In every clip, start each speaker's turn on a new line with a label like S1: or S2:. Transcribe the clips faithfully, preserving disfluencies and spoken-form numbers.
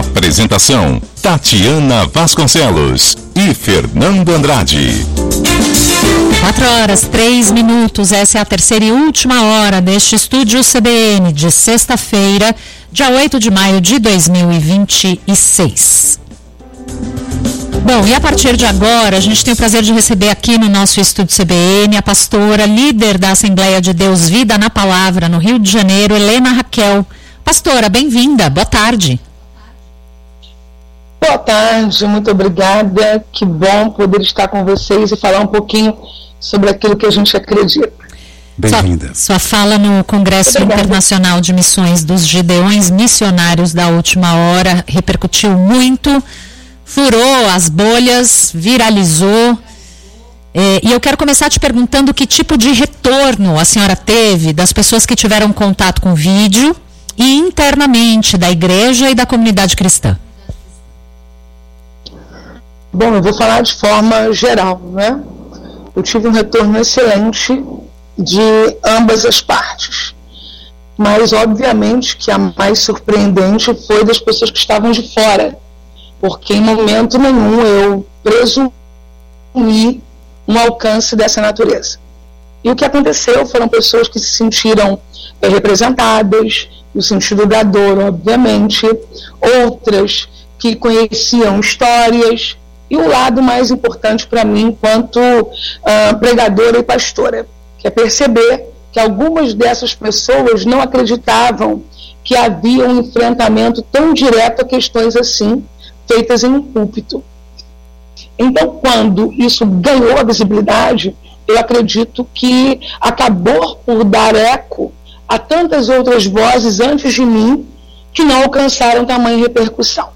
S1: Apresentação: Tatiana Vasconcelos e Fernando Andrade.
S2: quatro horas, três minutos. Essa é a terceira e última hora deste Estúdio C B N de sexta-feira, dia oito de maio de dois mil e vinte e seis. Bom, e a partir de agora, a gente tem o prazer de receber aqui no nosso Estúdio C B N a pastora, líder da Assembleia de Deus Vida na Palavra, no Rio de Janeiro, Helena Raquel. Pastora, bem-vinda, boa tarde.
S3: Boa tarde, muito obrigada. Que bom poder estar com vocês e falar um pouquinho sobre aquilo que a gente acredita.
S2: Bem-vinda. Sua, sua fala no Congresso Obrigada. Internacional de Missões dos Gideões Missionários da última hora repercutiu muito, furou as bolhas, viralizou. É, e eu quero começar te perguntando que tipo de retorno a senhora teve das pessoas que tiveram contato com o vídeo e internamente da igreja e da comunidade cristã.
S3: Bom, eu vou falar de forma geral, né? Eu tive um retorno excelente de ambas as partes. Mas, obviamente, que a mais surpreendente foi das pessoas que estavam de fora. Porque, em momento nenhum, eu presumi um alcance dessa natureza. E o que aconteceu foram pessoas que se sentiram é, representadas, no sentido da dor, obviamente. Outras que conheciam histórias. E o lado mais importante para mim, enquanto uh, pregadora e pastora, que é perceber que algumas dessas pessoas não acreditavam que havia um enfrentamento tão direto a questões assim, feitas em um púlpito. Então, quando isso ganhou a visibilidade, eu acredito que acabou por dar eco a tantas outras vozes antes de mim que não alcançaram tamanha repercussão.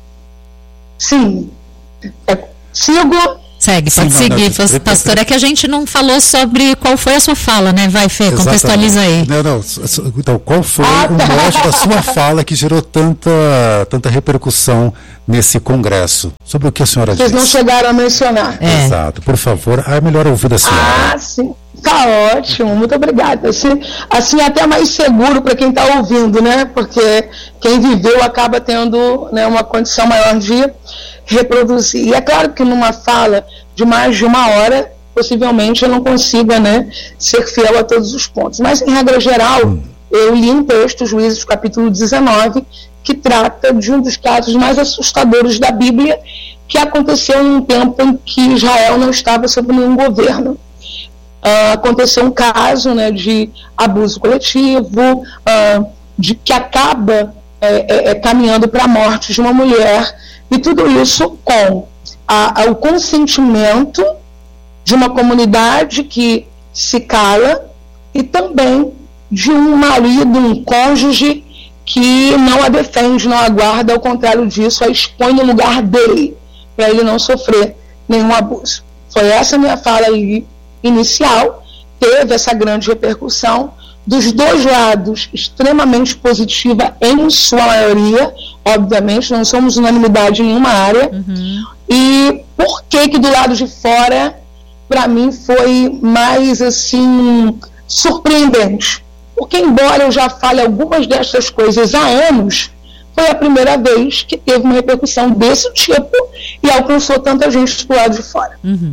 S3: Sim, é Sigo.
S2: Segue, pode Sim, seguir, não, não, pastor. É que a gente não falou sobre qual foi a sua fala, né? Vai, Fê, Exatamente. Contextualiza aí.
S4: Não, não. Então, qual foi ah, tá. o mote da sua fala que gerou tanta, tanta repercussão nesse congresso? Sobre o que a senhora disse?
S3: Vocês não chegaram a mencionar.
S4: É. Exato, por favor. É melhor ouvir da senhora.
S3: Ah, sim. Tá ótimo, muito obrigada. Assim, assim até mais seguro para quem está ouvindo, né? Porque quem viveu acaba tendo, né, uma condição maior de reproduzir. E é claro que numa fala de mais de uma hora, possivelmente eu não consiga, né, ser fiel a todos os pontos. Mas, em regra geral, hum. eu li um texto, Juízes capítulo dezenove, que trata de um dos casos mais assustadores da Bíblia, que aconteceu em um tempo em que Israel não estava sob nenhum governo. Uh, aconteceu um caso, né, de abuso coletivo, uh, de que acaba é, é, caminhando para a morte de uma mulher, e tudo isso com a, a, o consentimento de uma comunidade que se cala e também de um marido, um cônjuge que não a defende, não a guarda, ao contrário disso, a expõe no lugar dele, para ele não sofrer nenhum abuso. Foi essa a minha fala aí inicial, teve essa grande repercussão, dos dois lados, extremamente positiva em sua maioria, obviamente, não somos unanimidade em nenhuma área. Uhum. E por que que do lado de fora, para mim, foi mais, assim, surpreendente? Porque, embora eu já fale algumas dessas coisas há anos, foi a primeira vez que teve uma repercussão desse tipo e alcançou tanta gente do lado de fora. Uhum.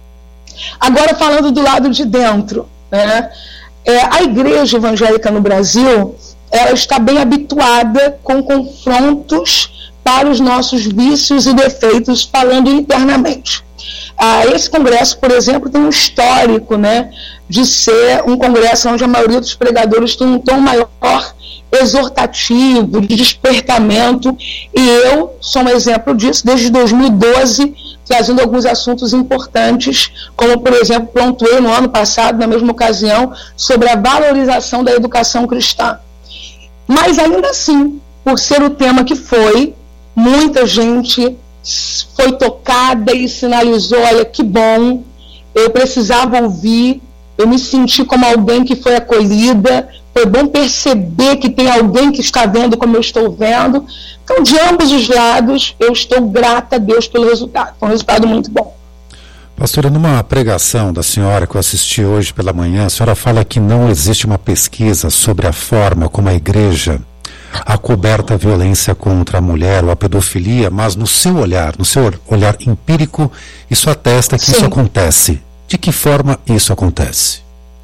S3: Agora, falando do lado de dentro, né? É, a igreja evangélica no Brasil, ela está bem habituada com confrontos para os nossos vícios e defeitos, falando internamente. Ah, esse congresso, por exemplo, tem um histórico, né, de ser um congresso onde a maioria dos pregadores tem um tom maior exortativo, de despertamento, e eu sou um exemplo disso, desde dois mil e doze, trazendo alguns assuntos importantes, como, por exemplo, pontuei no ano passado, na mesma ocasião, sobre a valorização da educação cristã. Mas, ainda assim, por ser o tema que foi, muita gente foi tocada e sinalizou, olha, que bom, eu precisava ouvir, eu me senti como alguém que foi acolhida, foi bom perceber que tem alguém que está vendo como eu estou vendo. Então, de ambos os lados, eu estou grata a Deus pelo resultado. Foi um resultado muito bom.
S4: Pastora, numa pregação da senhora que eu assisti hoje pela manhã, a senhora fala que não existe uma pesquisa sobre a forma como a igreja acoberta a violência contra a mulher ou a pedofilia, mas no seu olhar, no seu olhar empírico, isso atesta que Sim. isso acontece. De que forma isso acontece?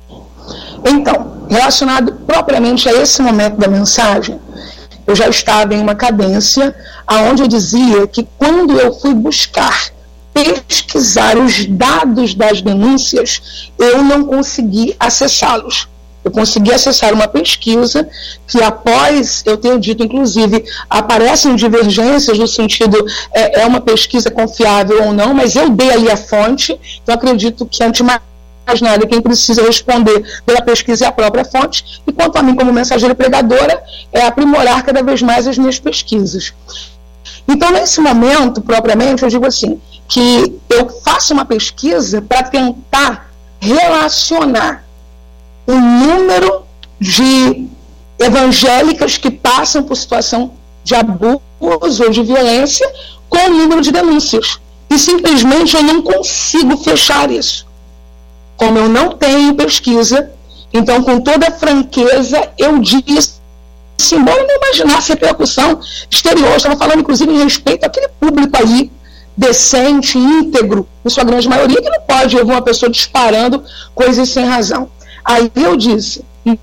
S3: Então, relacionado propriamente a esse momento da mensagem, eu já estava em uma cadência onde eu dizia que quando eu fui buscar pesquisar os dados das denúncias, eu não consegui acessá-los. Eu consegui acessar uma pesquisa que, após eu ter dito, inclusive, aparecem divergências no sentido, é, é uma pesquisa confiável ou não, mas eu dei ali a fonte, então acredito que, antes de mais nada, quem precisa responder pela pesquisa é a própria fonte, e quanto a mim, como mensageira e pregadora, é aprimorar cada vez mais as minhas pesquisas. Então, nesse momento, propriamente, eu digo assim, que eu faço uma pesquisa para tentar relacionar o número de evangélicas que passam por situação de abuso ou de violência com o número de denúncias. E simplesmente eu não consigo fechar isso. Como eu não tenho pesquisa, então, com toda franqueza, eu disse, embora eu não imaginasse repercussão exterior, eu estava falando inclusive em respeito àquele público aí, decente, íntegro, em sua grande maioria, que não pode ouvir uma pessoa disparando coisas sem razão. Aí eu disse,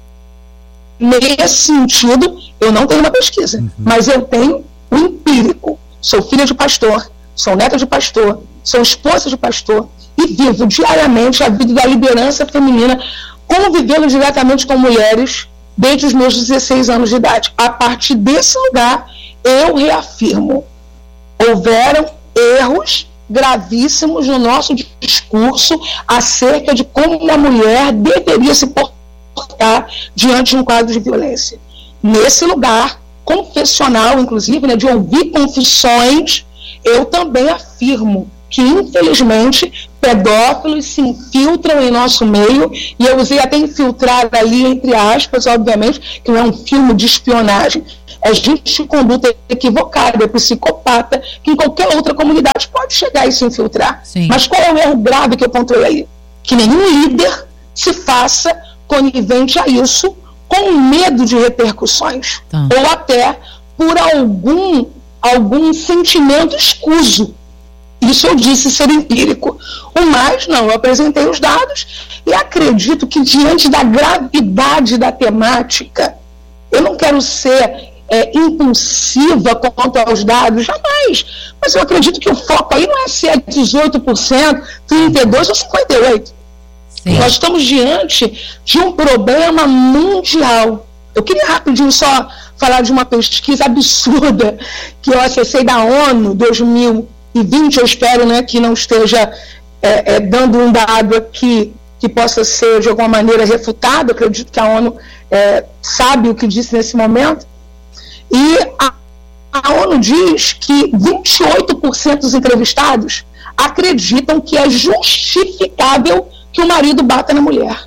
S3: nesse sentido, eu não tenho uma pesquisa, uhum. mas eu tenho o empírico. Sou filha de pastor, sou neta de pastor, sou esposa de pastor e vivo diariamente a vida da liderança feminina, convivendo diretamente com mulheres desde os meus dezesseis anos de idade. A partir desse lugar, eu reafirmo, houveram erros gravíssimos no nosso discurso acerca de como uma mulher deveria se portar diante de um quadro de violência. Nesse lugar confessional, inclusive, né, de ouvir confissões, eu também afirmo que, infelizmente, pedófilos se infiltram em nosso meio, e eu usei até infiltrar ali, entre aspas, obviamente, que não é um filme de espionagem, é gente de conduta equivocada, é psicopata, que em qualquer outra comunidade pode chegar e se infiltrar. Sim. Mas qual é o erro grave que eu pontuei aí? Que nenhum líder se faça conivente a isso, com medo de repercussões, tá. ou até por algum, algum sentimento escuso. Isso eu disse ser empírico. O mais, não, eu apresentei os dados e acredito que, diante da gravidade da temática, eu não quero ser é, impulsiva quanto aos dados, jamais. Mas eu acredito que o foco aí não é se é dezoito por cento, trinta e dois por cento ou cinquenta e oito por cento. Sim. Nós estamos diante de um problema mundial. Eu queria rapidinho só falar de uma pesquisa absurda que eu acessei da ONU, dois mil e vinte, eu espero, né, que não esteja é, é, dando um dado aqui que possa ser de alguma maneira refutado. Eu acredito que a ONU é, sabe o que disse nesse momento. E a, a ONU diz que vinte e oito por cento dos entrevistados acreditam que é justificável que o marido bata na mulher.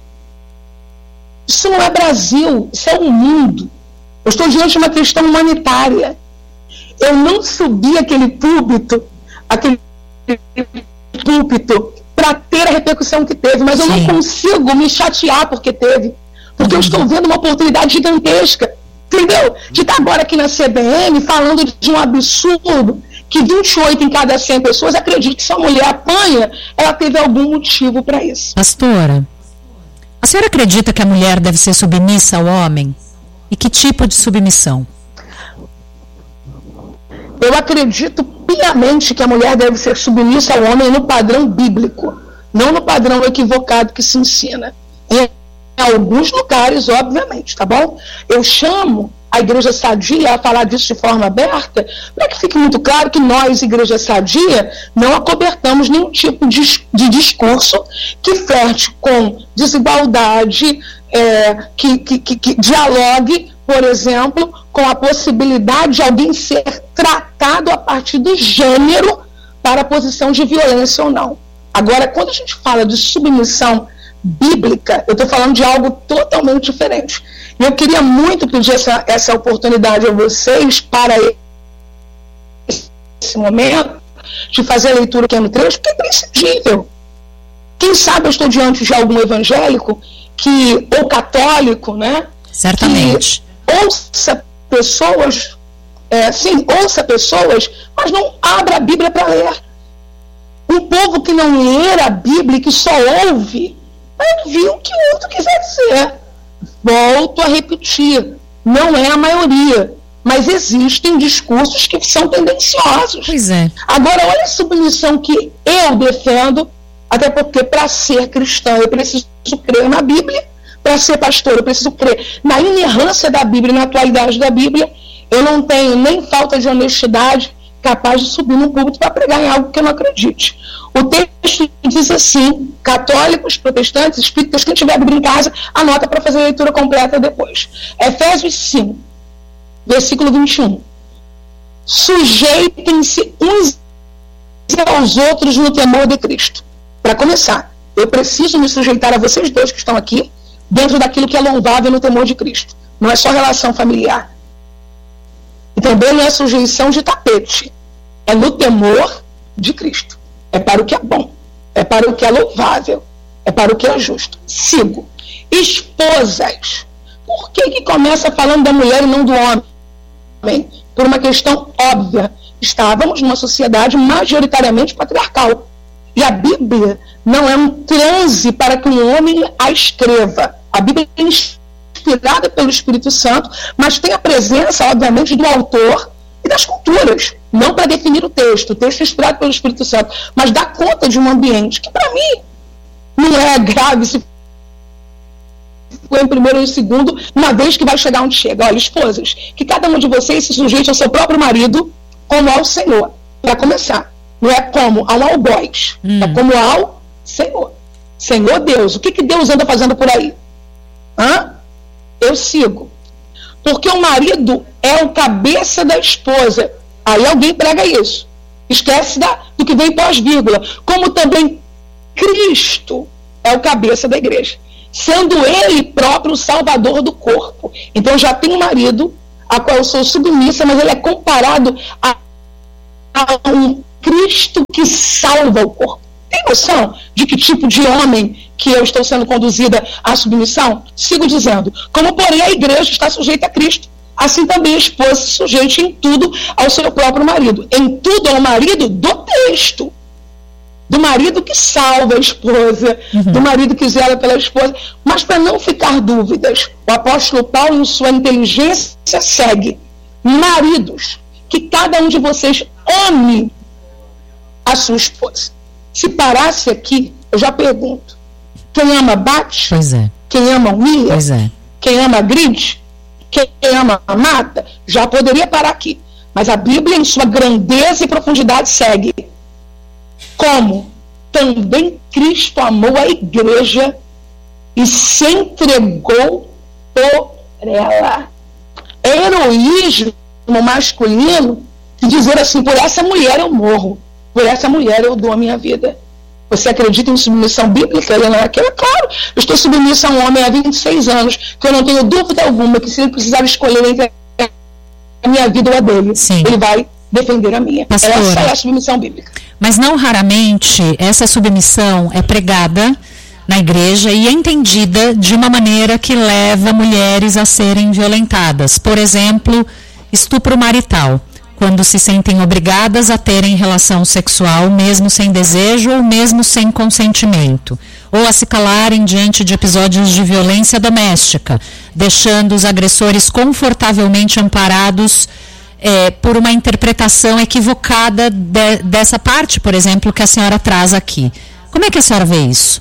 S3: Isso não é Brasil, isso é o mundo. Eu estou diante de uma questão humanitária. Eu não subi aquele púlpito, aquele púlpito para ter a repercussão que teve, mas eu Sim. não consigo me chatear porque teve, porque uhum. eu estou vendo uma oportunidade gigantesca, entendeu? De estar agora aqui na C B N falando de um absurdo que vinte e oito em cada cem pessoas acreditam que se a mulher apanha, ela teve algum motivo para isso.
S2: Pastora, a senhora acredita que a mulher deve ser submissa ao homem? E que tipo de submissão?
S3: Eu acredito piamente que a mulher deve ser submissa ao homem no padrão bíblico, não no padrão equivocado que se ensina. Em alguns lugares, obviamente, tá bom? Eu chamo a Igreja Sadia a falar disso de forma aberta, para que fique muito claro que nós, Igreja Sadia, não acobertamos nenhum tipo de, de discurso que flerte com desigualdade, é, que, que, que, que dialogue, por exemplo, com a possibilidade de alguém ser tratado a partir do gênero para a posição de violência ou não. Agora, quando a gente fala de submissão bíblica, eu estou falando de algo totalmente diferente. E eu queria muito pedir essa, essa oportunidade a vocês para esse momento de fazer a leitura do M três, porque é imprescindível. Quem sabe eu estou diante de algum evangélico que, ou católico, né?
S2: Certamente.
S3: Que ouça pessoas, é, sim, ouça pessoas, mas não abra a Bíblia para ler. Um povo que não lê a Bíblia, que só ouve, vai ouvir o que o outro quiser dizer. Volto a repetir, não é a maioria, mas existem discursos que são tendenciosos.
S2: Pois é.
S3: Agora, olha a submissão que eu defendo, até porque para ser cristã eu preciso crer na Bíblia, para ser pastor eu preciso crer na inerrância da Bíblia, na atualidade da Bíblia. Eu não tenho nem falta de honestidade capaz de subir num púlpito para pregar em algo que eu não acredite. O texto diz assim: católicos, protestantes, espíritas, quem tiver a Bíblia em casa, anota para fazer a leitura completa depois. Efésios cinco, versículo vinte e um. Sujeitem-se uns aos outros no temor de Cristo. Para começar, eu preciso me sujeitar a vocês dois que estão aqui, dentro daquilo que é louvável no temor de Cristo. Não é só relação familiar. E também não é sujeição de tapete. É no temor de Cristo. É para o que é bom. É para o que é louvável. É para o que é justo. Sigo. Esposas. Por que que começa falando da mulher e não do homem? Por uma questão óbvia. Estávamos numa sociedade majoritariamente patriarcal. E a Bíblia não é um transe para que um homem a escreva. A Bíblia é inspirada pelo Espírito Santo, mas tem a presença, obviamente, do autor e das culturas. Não para definir o texto. O texto é inspirado pelo Espírito Santo, mas dá conta de um ambiente que, para mim, não é grave se for em primeiro ou em segundo, uma vez que vai chegar onde chega. Olha, esposas, que cada um de vocês se sujeite ao seu próprio marido como ao Senhor. Para começar. Não é como ao algoz, hum. é como ao Senhor. Senhor Deus, o que, que Deus anda fazendo por aí? Hã? Eu sigo. Porque o marido é o cabeça da esposa. Aí alguém prega isso. Esquece da, do que vem pós-vírgula. Como também Cristo é o cabeça da igreja. Sendo ele próprio o salvador do corpo. Então já tem um marido a qual eu sou submissa, mas ele é comparado a, a um Cristo que salva o corpo. Tem noção de que tipo de homem que eu estou sendo conduzida à submissão? Sigo dizendo, como porém a igreja está sujeita a Cristo, assim também a esposa se sujeite em tudo ao seu próprio marido. Em tudo ao marido do texto. Do marido que salva a esposa, uhum. do marido que zela pela esposa. Mas para não ficar dúvidas, o apóstolo Paulo, em sua inteligência, segue: maridos, que cada um de vocês ame a sua esposa. Se parasse aqui, eu já pergunto: quem ama bate?
S2: Pois é.
S3: Quem ama humilha?
S2: Pois é.
S3: Quem ama grite? Quem ama mata? Já poderia parar aqui. Mas a Bíblia, em sua grandeza e profundidade, segue: como também Cristo amou a igreja e se entregou por ela. Heroísmo masculino de dizer assim: por essa mulher eu morro, por essa mulher eu dou a minha vida. Você acredita em submissão bíblica, Helena? É claro, eu estou submissa a um homem há vinte e seis anos, que eu não tenho dúvida alguma que se ele precisar escolher entre a minha vida ou a dele, Sim. ele vai defender a minha. Pastora, essa é a submissão bíblica.
S2: Mas não raramente essa submissão é pregada na igreja e é entendida de uma maneira que leva mulheres a serem violentadas. Por exemplo, estupro marital, quando se sentem obrigadas a terem relação sexual, mesmo sem desejo ou mesmo sem consentimento, ou a se calarem diante de episódios de violência doméstica, deixando os agressores confortavelmente amparados é, por uma interpretação equivocada de, dessa parte, por exemplo, que a senhora traz aqui. Como é que a senhora vê isso?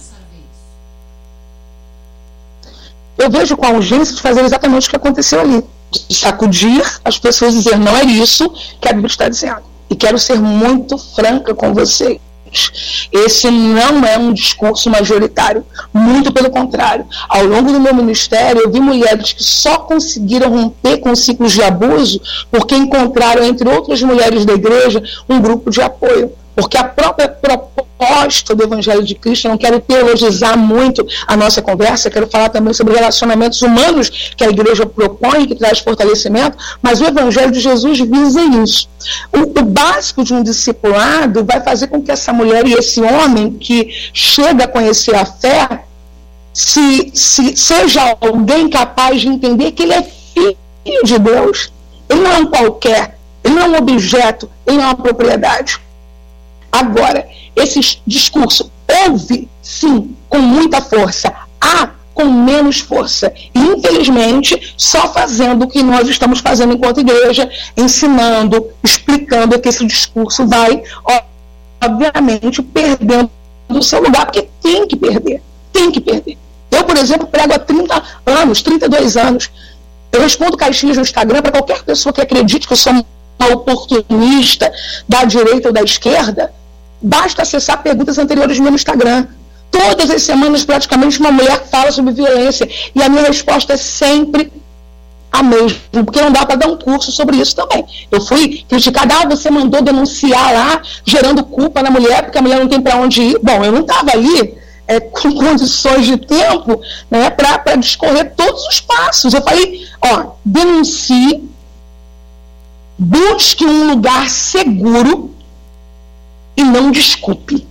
S3: Eu vejo com a urgência de fazer exatamente o que aconteceu ali. De sacudir as pessoas e dizer: não é isso que a Bíblia está dizendo. E quero ser muito franca com vocês. Esse não é um discurso majoritário. Muito pelo contrário. Ao longo do meu ministério, eu vi mulheres que só conseguiram romper com ciclos de abuso porque encontraram, entre outras mulheres da igreja, um grupo de apoio. Porque a própria proposta do Evangelho de Cristo, eu não quero teologizar muito a nossa conversa, quero falar também sobre relacionamentos humanos que a igreja propõe, que traz fortalecimento, mas o Evangelho de Jesus visa isso. O, o básico de um discipulado vai fazer com que essa mulher e esse homem que chega a conhecer a fé, se, se seja alguém capaz de entender que ele é filho de Deus, Ele não é um qualquer, ele não é um objeto, ele não é uma propriedade. Agora, esse discurso houve, sim, com muita força, há com menos força. E, infelizmente, só fazendo o que nós estamos fazendo enquanto igreja, ensinando, explicando que esse discurso vai, obviamente, perdendo o seu lugar, porque tem que perder, tem que perder. Eu, por exemplo, prego há trinta anos, trinta e dois anos. Eu respondo caixinhas no Instagram para qualquer pessoa que acredite que eu sou uma oportunista da direita ou da esquerda. Basta acessar perguntas anteriores no meu Instagram. Todas as semanas, praticamente, uma mulher fala sobre violência. E a minha resposta é sempre a mesma, porque não dá para dar um curso sobre isso também. Eu fui criticada, ah, você mandou denunciar lá, gerando culpa na mulher, porque a mulher não tem para onde ir. Bom, eu não estava ali é, com condições de tempo, né, para discorrer todos os passos. Eu falei, ó, denuncie, busque um lugar seguro e não desculpe.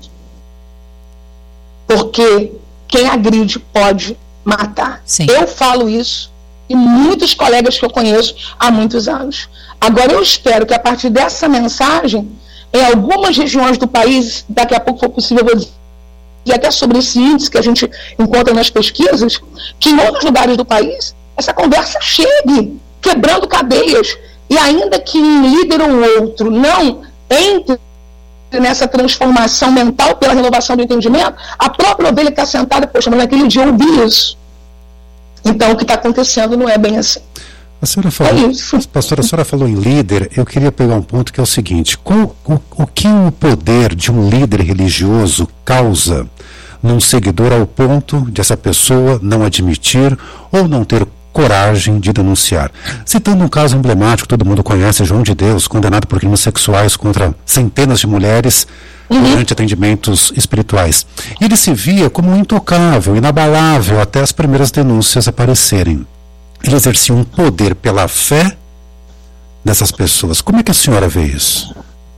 S3: Porque quem agride pode matar. Sim. Eu falo isso e muitos colegas que eu conheço há muitos anos. Agora eu espero que a partir dessa mensagem, em algumas regiões do país, daqui a pouco for possível, eu vou dizer até sobre esse índice que a gente encontra nas pesquisas, que em outros lugares do país, essa conversa chegue, quebrando cadeias, e ainda que um líder ou outro não entre nessa transformação mental pela renovação do entendimento, a própria ovelha que está sentada, poxa, mas naquele dia eu ouvi isso. Então o que está acontecendo não é bem assim.
S4: A senhora falou, é isso. Pastora, a senhora falou em líder, eu queria pegar um ponto que é o seguinte, qual, o, o que o poder de um líder religioso causa num seguidor ao ponto de essa pessoa não admitir ou não ter coragem de denunciar? Citando um caso emblemático, todo mundo conhece, João de Deus, condenado por crimes sexuais contra centenas de mulheres uhum. durante atendimentos espirituais. Ele se via como intocável, inabalável, até as primeiras denúncias aparecerem. Ele exercia um poder pela fé dessas pessoas. Como é que a senhora vê isso?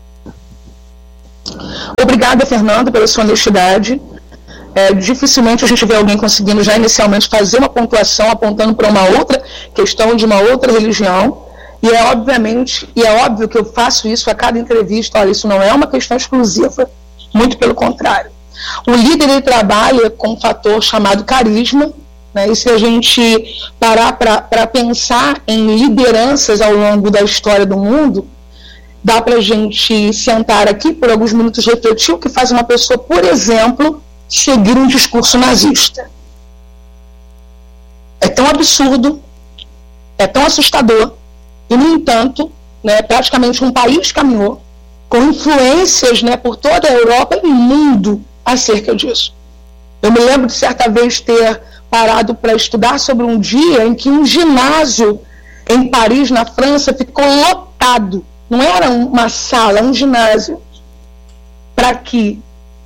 S3: Obrigada, Fernando, pela sua honestidade. É, dificilmente a gente vê alguém conseguindo já inicialmente fazer uma pontuação apontando para uma outra questão de uma outra religião, e é obviamente, e é óbvio que eu faço isso a cada entrevista. Olha, isso não é uma questão exclusiva, muito pelo contrário. O líder, ele trabalha com um fator chamado carisma, né, e se a gente parar para pensar em lideranças ao longo da história do mundo, dá para a gente sentar aqui por alguns minutos e refletir o que faz uma pessoa, por exemplo, seguir um discurso nazista. É tão absurdo, é tão assustador, e no entanto, né, praticamente um país caminhou com influências, né, por toda a Europa e o mundo acerca disso. Eu me lembro de certa vez ter parado para estudar sobre um dia em que um ginásio em Paris, na França, ficou lotado. Não era uma sala, um ginásio, para que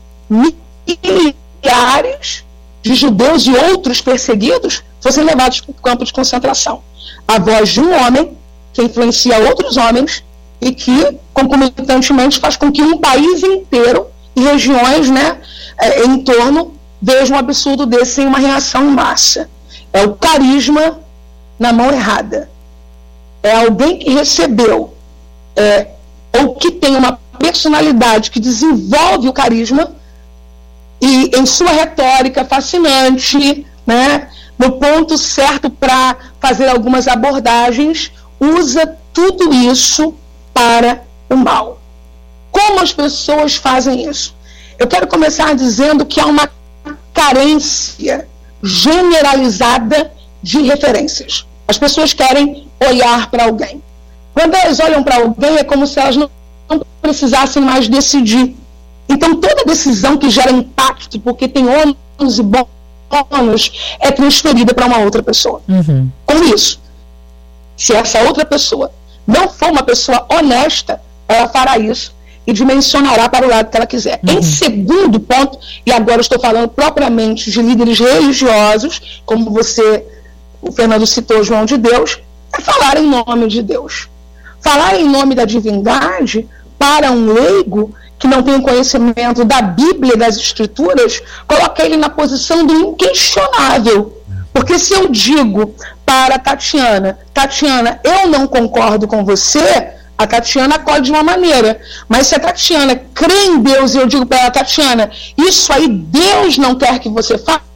S3: milhares de judeus e outros perseguidos fossem levados para o campo de concentração. A voz de um homem que influencia outros homens e que, concomitantemente, faz com que um país inteiro e regiões, né, é, em torno vejam um absurdo desse sem uma reação em massa. É o carisma na mão errada. É alguém que recebeu é, ou que tem uma personalidade que desenvolve o carisma e em sua retórica fascinante, né, no ponto certo para fazer algumas abordagens, usa tudo isso para o mal. Como as pessoas fazem isso? Eu quero começar dizendo que há uma carência generalizada de referências. As pessoas querem olhar para alguém. Quando elas olham para alguém, é como se elas não precisassem mais decidir. Então, toda decisão que gera impacto, porque tem ônus e bônus, é transferida para uma outra pessoa. Uhum. Com isso, se essa outra pessoa não for uma pessoa honesta, ela fará isso e dimensionará para o lado que ela quiser. Uhum. Em segundo ponto, e agora eu estou falando propriamente de líderes religiosos, como você, o Fernando citou, João de Deus, é falar em nome de Deus. Falar em nome da divindade, para um leigo que não tem conhecimento da Bíblia e das Escrituras, coloca ele na posição do inquestionável. Porque se eu digo para a Tatiana: Tatiana, eu não concordo com você, a Tatiana acolhe de uma maneira. Mas se a Tatiana crê em Deus e eu digo para ela: Tatiana, isso aí Deus não quer que você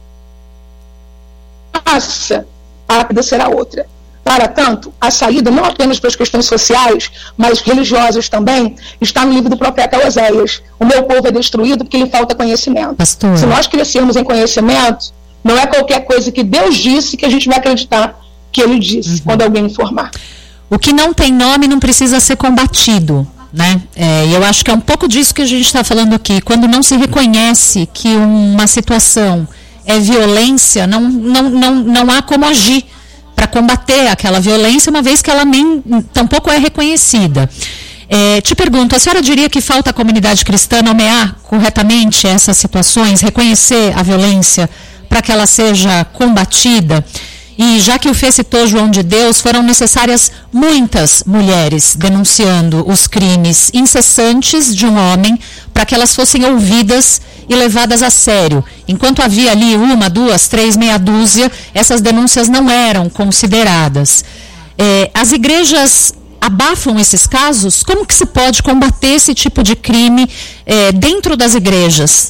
S3: faça, a vida será outra. Para tanto, a saída, não apenas para as questões sociais, mas religiosas também, está no livro do profeta Oséias. O meu povo é destruído porque lhe falta conhecimento.
S2: Pastor.
S3: Se nós crescermos em conhecimento, não é qualquer coisa que Deus disse que a gente vai acreditar que Ele disse, uhum. quando alguém informar.
S2: O que não tem nome não precisa ser combatido, né? É, eu acho que é um pouco disso que a gente está falando aqui. Quando não se reconhece que uma situação é violência, não, não, não, não há como agir para combater aquela violência, uma vez que ela nem tampouco é reconhecida. É, te pergunto, a senhora diria que falta a comunidade cristã nomear corretamente essas situações, reconhecer a violência para que ela seja combatida? E já que o Fê citou João de Deus, foram necessárias muitas mulheres denunciando os crimes incessantes de um homem para que elas fossem ouvidas e levadas a sério. Enquanto havia ali uma, duas, três, meia dúzia, essas denúncias não eram consideradas. É, as igrejas abafam esses casos? Como que se pode combater esse tipo de crime é, dentro das igrejas?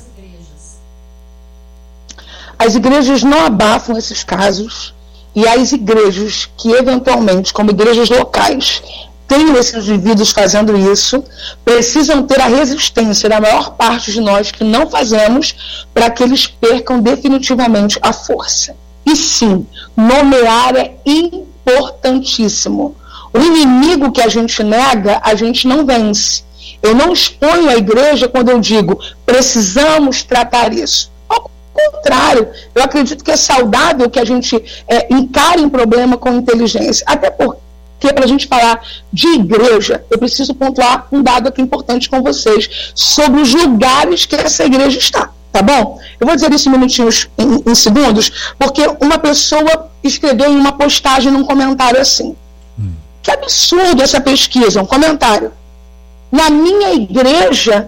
S3: As igrejas não abafam esses casos. E as igrejas que, eventualmente, como igrejas locais, tenham esses indivíduos fazendo isso, precisam ter a resistência da maior parte de nós que não fazemos, para que eles percam definitivamente a força. E sim, nomear é importantíssimo. O inimigo que a gente nega, a gente não vence. Eu não exponho a igreja quando eu digo: precisamos tratar isso. Ao contrário, eu acredito que é saudável que a gente é, encare um problema com inteligência. Até porque, para a gente falar de igreja, eu preciso pontuar um dado aqui importante com vocês sobre os lugares que essa igreja está, tá bom? Eu vou dizer isso em minutinhos, em, em segundos, porque uma pessoa escreveu em uma postagem, num comentário assim: hum. que absurdo essa pesquisa, um comentário. Na minha igreja,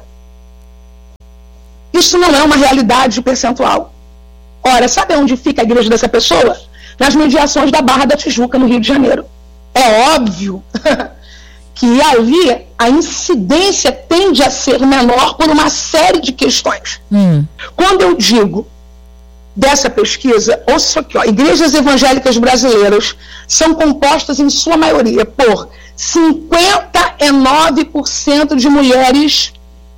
S3: isso não é uma realidade percentual. Ora, sabe onde fica a igreja dessa pessoa? Nas mediações da Barra da Tijuca, no Rio de Janeiro. É óbvio que ali a incidência tende a ser menor por uma série de questões. Hum. Quando eu digo dessa pesquisa, ouça aqui, ó, igrejas evangélicas brasileiras são compostas em sua maioria por cinquenta e nove por cento de mulheres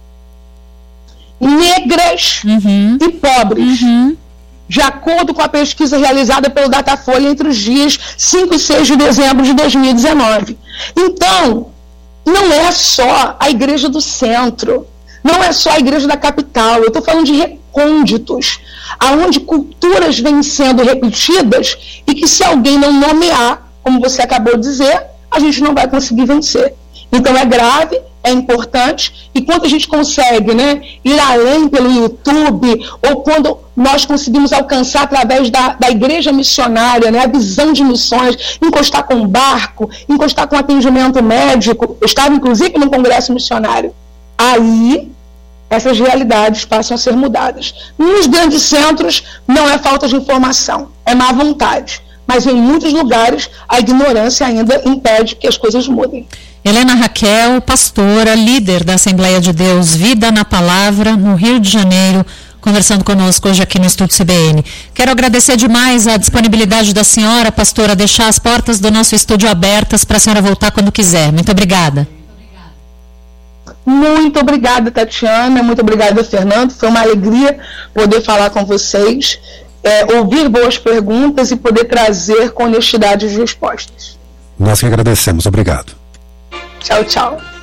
S3: negras uhum. e pobres, uhum. de acordo com a pesquisa realizada pelo Datafolha entre os dias cinco e seis de dezembro de dois mil e dezenove. Então, não é só a igreja do centro, não é só a igreja da capital, eu estou falando de recônditos, aonde culturas vêm sendo repetidas e que, se alguém não nomear, como você acabou de dizer, a gente não vai conseguir vencer. Então é grave, é importante, e quando a gente consegue, né, ir além pelo YouTube, ou quando nós conseguimos alcançar através da, da igreja missionária, né, a visão de missões, encostar com um barco, encostar com atendimento médico, eu estava inclusive num congresso missionário, aí essas realidades passam a ser mudadas. Nos grandes centros não é falta de informação, é má vontade, mas em muitos lugares a ignorância ainda impede que as coisas mudem.
S2: Helena Raquel, pastora, líder da Assembleia de Deus Vida na Palavra, no Rio de Janeiro, conversando conosco hoje aqui no Estúdio C B N. Quero agradecer demais a disponibilidade da senhora, pastora, deixar as portas do nosso estúdio abertas para a senhora voltar quando quiser. Muito obrigada.
S3: Muito obrigada, Tatiana. Muito obrigada, Fernando. Foi uma alegria poder falar com vocês, é, ouvir boas perguntas e poder trazer com honestidade as respostas.
S4: Nós que agradecemos. Obrigado.
S3: Tchau, tchau.